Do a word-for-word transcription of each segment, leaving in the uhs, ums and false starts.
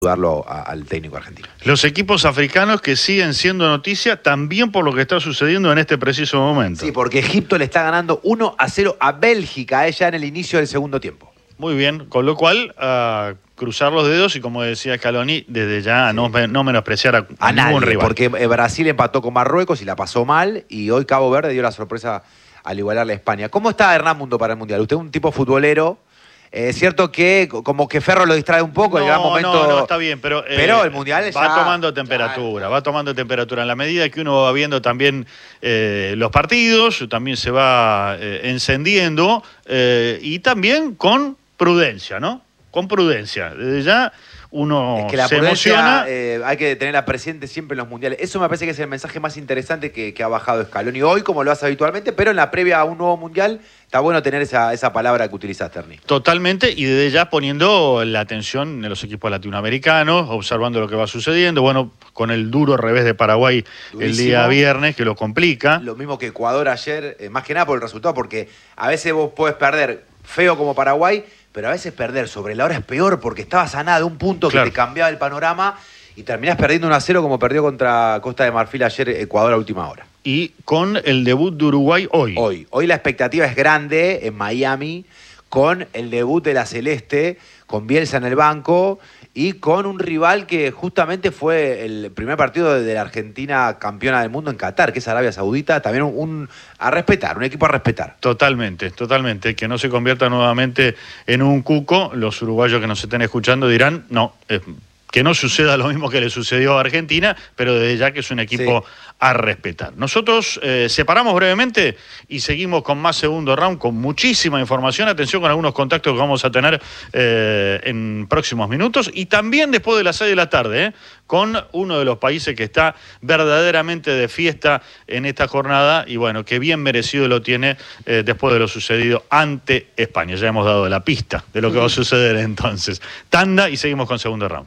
Darlo a, al técnico argentino. Los equipos africanos que siguen siendo noticia también por lo que está sucediendo en este preciso momento. Sí, porque Egipto le está ganando uno a cero a Bélgica, ella en el inicio del segundo tiempo. Muy bien, con lo cual, a cruzar los dedos y como decía Scaloni, desde ya sí. no, no menospreciar a, a, a ningún nadie, rival. Porque Brasil empató con Marruecos y la pasó mal, y hoy Cabo Verde dio la sorpresa al igualarle a España. ¿Cómo está Hernán Mundo para el Mundial? Usted es un tipo futbolero. Es eh, cierto que como que Ferro lo distrae un poco, no, en gran momento. No, no, está bien, pero, eh, pero el Mundial va ya, tomando temperatura, ya, va tomando temperatura. En la medida que uno va viendo también eh, los partidos, también se va eh, encendiendo eh, y también con prudencia, ¿no? Con prudencia. Desde ya uno es que la se prudencia, emociona. Eh, hay que tenerla presente siempre en los mundiales. Eso me parece que es el mensaje más interesante que, que ha bajado Scaloni hoy, como lo hace habitualmente, pero en la previa a un nuevo mundial está bueno tener esa, esa palabra que utilizaste, Ernie. Totalmente, y desde ya poniendo la atención en los equipos latinoamericanos, observando lo que va sucediendo. Bueno, con el duro revés de Paraguay Durísimo. El día viernes, que lo complica. Lo mismo que Ecuador ayer, eh, más que nada por el resultado, porque a veces vos podés perder feo como Paraguay, pero a veces perder sobre la hora es peor porque estabas a nada de un punto que claro. te cambiaba el panorama y terminás perdiendo uno a cero como perdió contra Costa de Marfil ayer Ecuador a última hora. Y con el debut de Uruguay hoy. Hoy. Hoy la expectativa es grande en Miami con el debut de la Celeste, con Bielsa en el banco y con un rival que justamente fue el primer partido de la Argentina campeona del mundo en Qatar, que es Arabia Saudita, también un, un a respetar, un equipo a respetar. Totalmente, totalmente, que no se convierta nuevamente en un cuco. Los uruguayos que nos estén escuchando dirán, no, eh, que no suceda lo mismo que le sucedió a Argentina, pero desde ya que es un equipo sí. a respetar. Nosotros eh, separamos brevemente y seguimos con más segundo round, con muchísima información. Atención con algunos contactos que vamos a tener eh, en próximos minutos. Y también después de las seis de la tarde, eh, con uno de los países que está verdaderamente de fiesta en esta jornada. Y bueno, que bien merecido lo tiene eh, después de lo sucedido ante España. Ya hemos dado la pista de lo que va a suceder entonces. Tanda y seguimos con segundo round.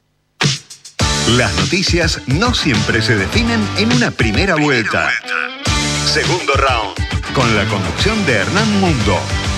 Las noticias no siempre se definen en una primera vuelta. Segundo round, con la conducción de Hernán Mundo.